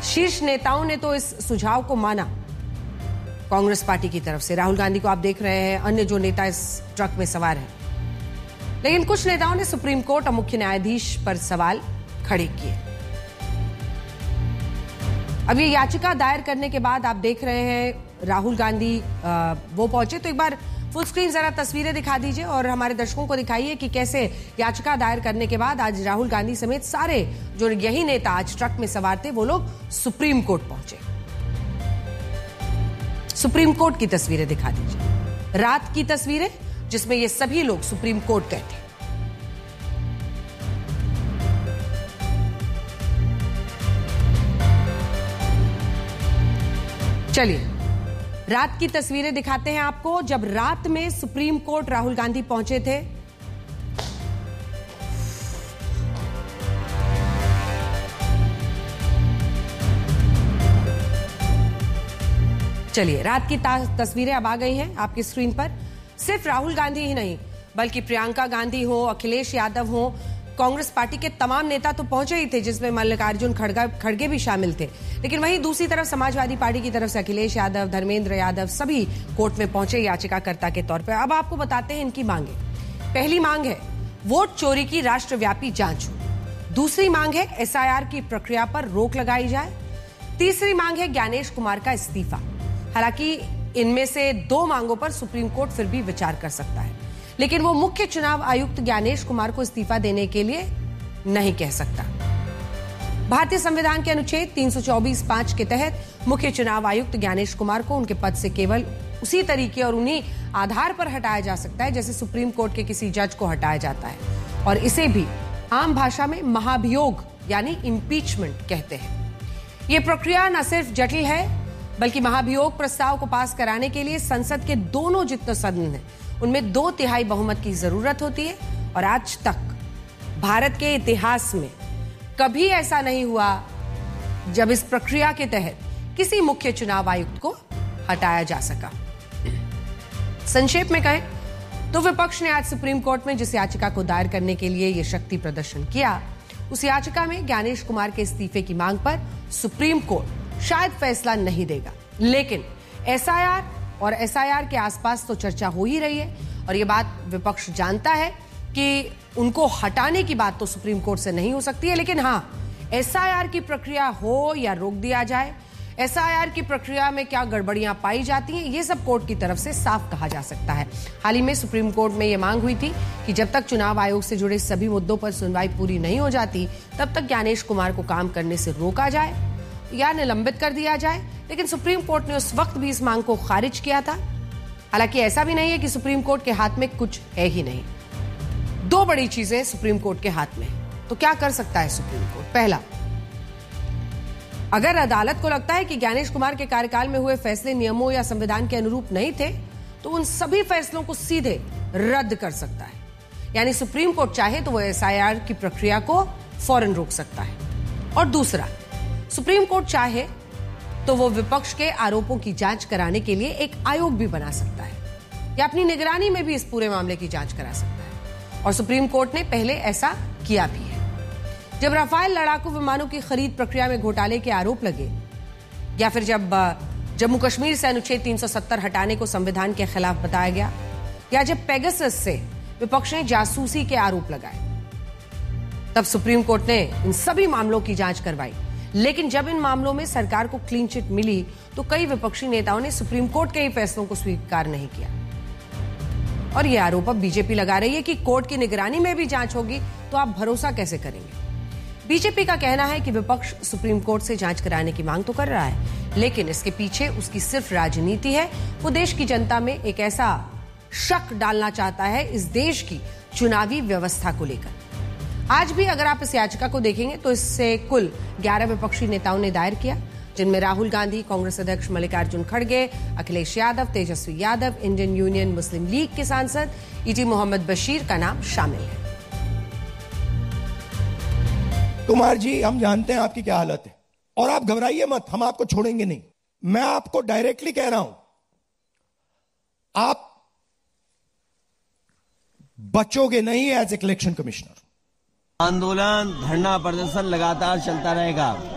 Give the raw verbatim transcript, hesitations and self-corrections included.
शीर्ष नेताओं ने तो इस सुझाव को माना कांग्रेस पार्टी की तरफ से। राहुल गांधी को आप देख रहे हैं, अन्य जो नेता इस ट्रक में सवार हैं, लेकिन कुछ नेताओं ने सुप्रीम कोर्ट और मुख्य न्यायाधीश पर सवाल खड़े किए। अब ये याचिका दायर करने के बाद आप देख रहे हैं राहुल गांधी आ, वो पहुंचे। तो एक बार फुल स्क्रीन जरा तस्वीरें दिखा दीजिए और हमारे दर्शकों को दिखाइए कि कैसे याचिका दायर करने के बाद आज राहुल गांधी समेत सारे जो यही नेता आज ट्रक में सवार थे वो लोग सुप्रीम कोर्ट पहुंचे। सुप्रीम कोर्ट की तस्वीरें दिखा दीजिए, रात की तस्वीरें जिसमें ये सभी लोग सुप्रीम कोर्ट गए थे। चलिए रात की तस्वीरें दिखाते हैं आपको, जब रात में सुप्रीम कोर्ट राहुल गांधी पहुंचे थे। चलिए रात की तस्वीरें अब आ गई हैं आपकी स्क्रीन पर। सिर्फ राहुल गांधी ही नहीं बल्कि प्रियंका गांधी हो, अखिलेश यादव हो, कांग्रेस पार्टी के तमाम नेता तो पहुंचे ही थे, जिसमें मल्लिकार्जुन खड़गे भी शामिल थे। लेकिन वहीं दूसरी तरफ समाजवादी पार्टी की तरफ से अखिलेश यादव, धर्मेंद्र यादव सभी कोर्ट में पहुंचे याचिकाकर्ता के तौर पर। अब आपको बताते हैं इनकी मांगे। पहली मांग है वोट चोरी की राष्ट्रव्यापी जांच हो। दूसरी मांग है एसआईआर की प्रक्रिया पर रोक लगाई जाए। तीसरी मांग है ज्ञानेश कुमार का इस्तीफा। हालांकि इनमें से दो मांगों पर सुप्रीम कोर्ट फिर भी विचार कर सकता है, लेकिन वो मुख्य चुनाव आयुक्त ज्ञानेश कुमार को इस्तीफा देने के लिए नहीं कह सकता। भारतीय संविधान के अनुच्छेद तीन सौ चौबीस पांच के तहत मुख्य चुनाव आयुक्त ज्ञानेश कुमार को उनके पद से केवल उसी तरीके और उन्हीं आधार पर हटाया जा सकता है जैसे सुप्रीम कोर्ट के किसी जज को हटाया जाता है, और इसे भी आम भाषा में महाभियोग यानी इम्पीचमेंट कहते हैं। ये प्रक्रिया न सिर्फ जटिल है बल्कि महाभियोग प्रस्ताव को पास कराने के लिए संसद के दोनों जितने सदन हैं उनमें दो तिहाई बहुमत की जरूरत होती है, और आज तक भारत के इतिहास में कभी ऐसा नहीं हुआ जब इस प्रक्रिया के तहत किसी मुख्य चुनाव आयुक्त को हटाया जा सका। संक्षेप में कहें तो विपक्ष ने आज सुप्रीम कोर्ट में जिस याचिका को दायर करने के लिए यह शक्ति प्रदर्शन किया, उस याचिका में ज्ञानेश कुमार के इस्तीफे की मांग पर सुप्रीम कोर्ट शायद फैसला नहीं देगा, लेकिन एसआईआर और एसआईआर के आसपास तो चर्चा हो ही रही है, और यह बात विपक्ष जानता है कि उनको हटाने की बात तो सुप्रीम कोर्ट से नहीं हो सकती है। लेकिन हां, एसआईआर की प्रक्रिया हो या रोक दिया जाए, एसआईआर की प्रक्रिया में क्या गड़बड़ियां पाई जाती हैं, ये सब कोर्ट की तरफ से साफ कहा जा सकता है। हाल ही में सुप्रीम कोर्ट में यह मांग हुई थी कि जब तक चुनाव आयोग से जुड़े सभी मुद्दों पर सुनवाई पूरी नहीं हो जाती तब तक ज्ञानेश कुमार को काम करने से रोका जाए या निलंबित कर दिया जाए, लेकिन सुप्रीम कोर्ट ने उस वक्त भी इस मांग को खारिज किया था। हालांकि ऐसा भी नहीं है कि सुप्रीम कोर्ट के हाथ में कुछ है ही नहीं। दो बड़ी चीजें सुप्रीम कोर्ट के हाथ में, तो क्या कर सकता है सुप्रीम कोर्ट? पहला, अगर अदालत को लगता है कि ज्ञानेश कुमार के कार्यकाल में हुए फैसले नियमों या संविधान के अनुरूप नहीं थे, तो उन सभी फैसलों को सीधे रद्द कर सकता है। यानी सुप्रीम कोर्ट चाहे तो वो एसआईआर की प्रक्रिया को फौरन रोक सकता है। और दूसरा, सुप्रीम कोर्ट चाहे तो वो विपक्ष के आरोपों की जांच कराने के लिए एक आयोग भी बना सकता है, या अपनी निगरानी में भी इस पूरे मामले की जांच करा सकता है, और सुप्रीम कोर्ट ने पहले ऐसा किया भी है। जब राफेल लड़ाकू विमानों की खरीद प्रक्रिया में घोटाले के आरोप लगे, या फिर जब जम्मू कश्मीर से अनुच्छेद तीन सौ सत्तर हटाने को संविधान के खिलाफ बताया गया, या जब पेगासस से विपक्ष ने जासूसी के आरोप लगाए, तब सुप्रीम कोर्ट ने इन सभी मामलों की जांच करवाई। लेकिन जब इन मामलों में सरकार को क्लीन चिट मिली तो कई विपक्षी नेताओं ने सुप्रीम कोर्ट के ही फैसलों को स्वीकार नहीं किया, और यह आरोप अब बीजेपी लगा रही है कि कोर्ट की निगरानी में भी जांच होगी, तो आप भरोसा कैसे करेंगे? बीजेपी का कहना है कि विपक्ष सुप्रीम कोर्ट से जांच कराने की मांग तो कर रहा है, लेकिन इसके पीछे उसकी सिर्फ राजनीति है। वो देश की जनता में एक ऐसा शक डालना चाहता है इस देश की चुनावी व्यवस्था को लेकर। आज भी अगर आप इस याचिका को देखेंगे तो इससे कुल ग्यारह विपक्षी नेताओं ने दायर किया, जिनमें राहुल गांधी, कांग्रेस अध्यक्ष मल्लिकार्जुन खड़गे, अखिलेश यादव, तेजस्वी यादव, इंडियन यूनियन मुस्लिम लीग के सांसद ईटी मोहम्मद बशीर का नाम शामिल है। कुमार जी, हम जानते हैं आपकी क्या हालत है और आप घबराइए मत, हम आपको छोड़ेंगे नहीं। मैं आपको डायरेक्टली कह रहा हूं, आप बचोगे नहीं एज ए इलेक्शन कमिश्नर। आंदोलन, धरना प्रदर्शन लगातार चलता रहेगा।